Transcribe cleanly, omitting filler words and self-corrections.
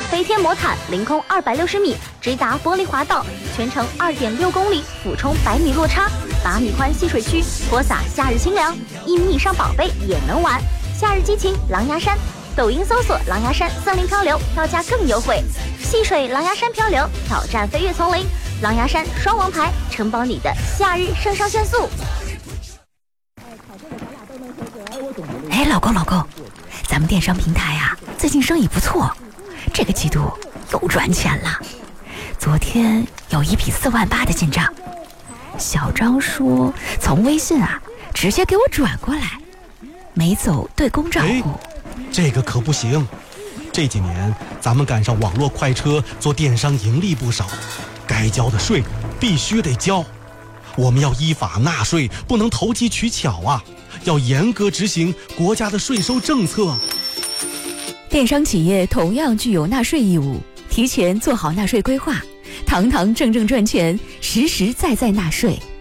飞天魔毯凌空260米，直达玻璃滑道，全程2.6公里，俯冲100米落差，8米宽戏水区，泼洒夏日清凉，1米以上宝贝也能玩。夏日激情狼牙山，抖音搜索狼牙山森林漂流，票价更优惠。戏水狼牙山漂流，挑战飞跃丛林，狼牙山双王牌，承包你的夏日肾上腺素。 哎，老公，咱们电商平台啊，最近生意不错，这个季度又赚钱了。昨天有一笔4万8的进账，小张说从微信啊直接给我转过来，没走对公账户。 这个可不行，这几年咱们赶上网络快车，做电商盈利不少，该交的税必须得交。我们要依法纳税，不能投机取巧啊，要严格执行国家的税收政策。 电商企业同样具有纳税义务，提前做好纳税规划，堂堂正正赚钱，实实在在纳税。